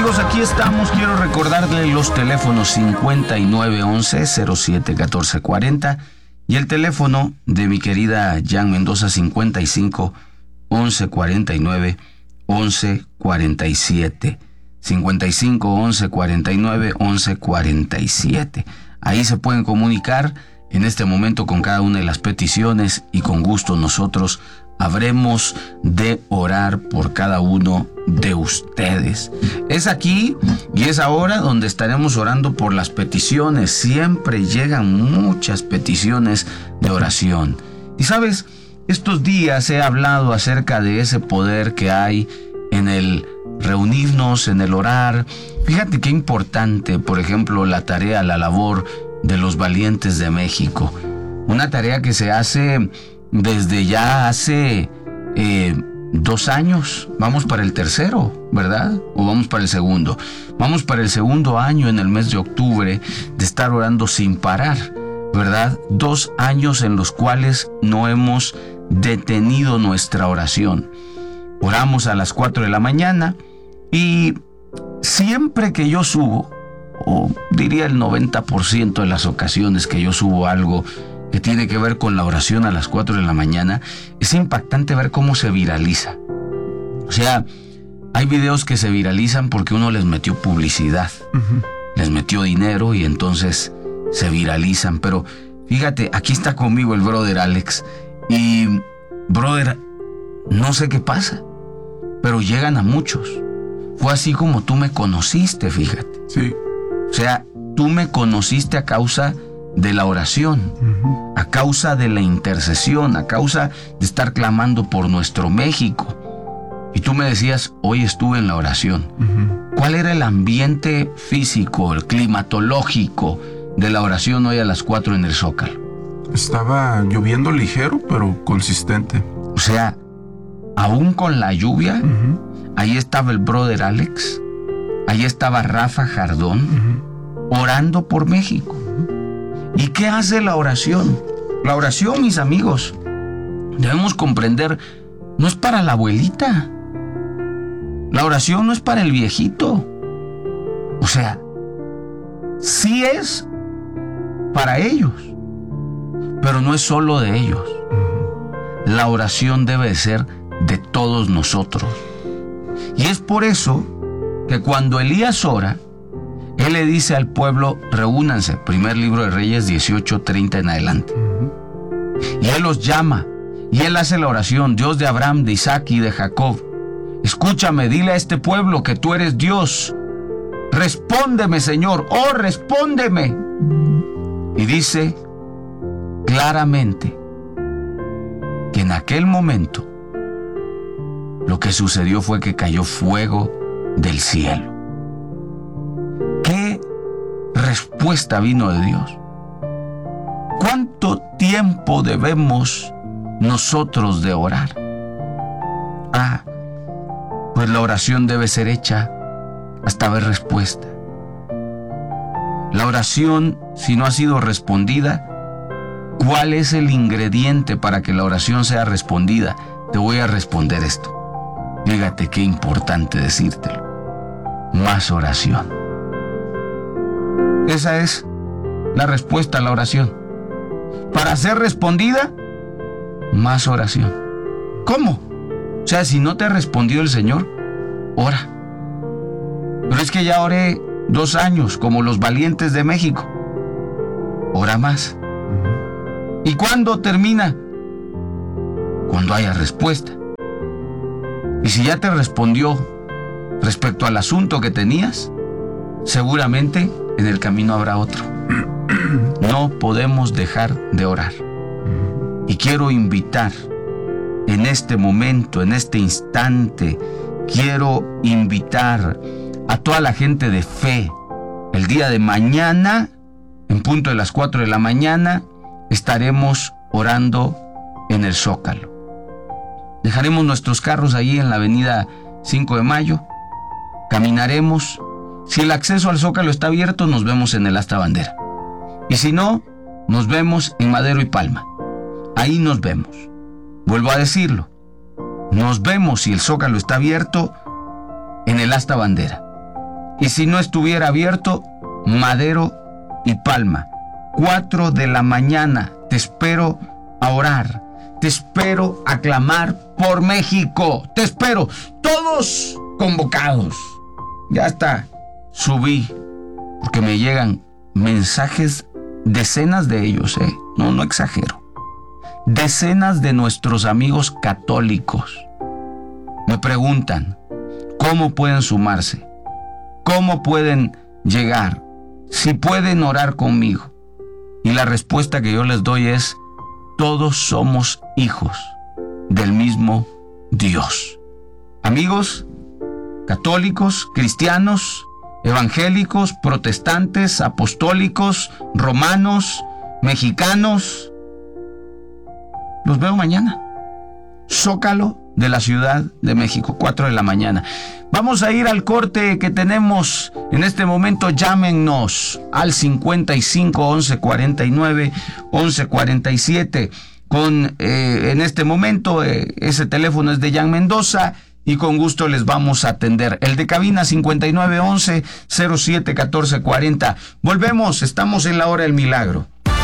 amigos, aquí estamos. Quiero recordarle los teléfonos 5911-071440 y el teléfono de mi querida Jan Mendoza 55-1149-1147. 55-1149-1147. Ahí se pueden comunicar en este momento con cada una de las peticiones y con gusto nosotros habremos de orar por cada uno de ustedes. Es aquí y es ahora donde estaremos orando por las peticiones. Siempre llegan muchas peticiones de oración. Y sabes, estos días he hablado acerca de ese poder que hay en el reunirnos, en el orar. Fíjate qué importante, por ejemplo, la tarea, la labor de los valientes de México. Una tarea que se hace desde ya hace 2 años. Vamos para el tercero, ¿verdad? ¿O vamos para el segundo? Vamos para el segundo año en el mes de octubre de estar orando sin parar, ¿verdad? 2 años en los cuales no hemos detenido nuestra oración. Oramos a las 4 de la mañana y siempre que yo subo, o diría el 90% de las ocasiones que yo subo algo que tiene que ver con la oración a las 4 de la mañana, es impactante ver cómo se viraliza. O sea, hay videos que se viralizan porque uno les metió publicidad, les metió dinero y entonces se viralizan. Pero fíjate, aquí está conmigo el brother Alex y, brother, no sé qué pasa, pero llegan a muchos. Fue así como tú me conociste, fíjate. Sí. O sea, tú me conociste a causa de la oración, a causa de la intercesión, a causa de estar clamando por nuestro México. Y tú me decías, hoy estuve en la oración. ¿Cuál era el ambiente físico, el climatológico de la oración hoy a las 4 en el Zócalo? Estaba lloviendo ligero, pero consistente. O sea, aún con la lluvia, ahí estaba el brother Alex, ahí estaba Rafa Jardón, orando por México. ¿Y qué hace la oración? La oración, mis amigos, debemos comprender, no es para la abuelita. La oración no es para el viejito. O sea, sí es para ellos, pero no es solo de ellos. La oración debe ser de todos nosotros. Y es por eso que cuando Elías ora, él le dice al pueblo, reúnanse, primer libro de Reyes 18:30 en adelante. Y él los llama, y él hace la oración, Dios de Abraham, de Isaac y de Jacob, escúchame, dile a este pueblo que tú eres Dios. Respóndeme, Señor, oh, respóndeme. Y dice claramente que en aquel momento lo que sucedió fue que cayó fuego del cielo. ¿Qué respuesta vino de Dios? ¿Cuánto tiempo debemos nosotros de orar? Pues la oración debe ser hecha hasta ver respuesta. La oración, si no ha sido respondida, ¿cuál es el ingrediente para que la oración sea respondida? Te voy a responder esto. Fíjate qué importante decírtelo. Más oración. Esa es la respuesta a la oración. Para ser respondida, más oración. ¿Cómo? O sea, si no te ha respondido el Señor, ora. Pero es que ya oré 2 años, como los valientes de México. Ora más. ¿Y cuándo termina? Cuando haya respuesta. Y si ya te respondió respecto al asunto que tenías, seguramente en el camino habrá otro. No podemos dejar de orar. Y quiero invitar en este momento, en este instante, quiero invitar a toda la gente de fe. El día de mañana, en punto de las 4 de la mañana, estaremos orando en el Zócalo. Dejaremos nuestros carros ahí en la avenida 5 de Mayo. Caminaremos. Si el acceso al Zócalo está abierto, nos vemos en el Asta Bandera. Y si no, nos vemos en Madero y Palma. Ahí nos vemos. Vuelvo a decirlo. Nos vemos, si el Zócalo está abierto, en el Asta Bandera. Y si no estuviera abierto, Madero y Palma. 4 de la mañana. Te espero a orar. Te espero a clamar por México. Te espero. Todos convocados. Ya está. Subí. Porque me llegan mensajes, decenas de ellos, no exagero. Decenas de nuestros amigos católicos me preguntan cómo pueden sumarse, cómo pueden llegar, si pueden orar conmigo. Y la respuesta que yo les doy es: todos somos hijos del mismo Dios. Amigos católicos, cristianos, evangélicos, protestantes, apostólicos, romanos, mexicanos, los veo mañana. Zócalo de la Ciudad de México, 4 de la mañana. Vamos a ir al corte que tenemos en este momento. Llámenos al 55 11 49 11 47. En este momento ese teléfono es de Jan Mendoza y con gusto les vamos a atender. El de cabina 59 11 07 14 40. Volvemos, estamos en la hora del milagro.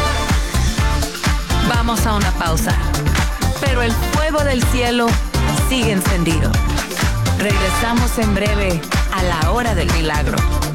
Vamos a una pausa, pero el fuego del cielo sigue encendido. Regresamos en breve a la hora del milagro.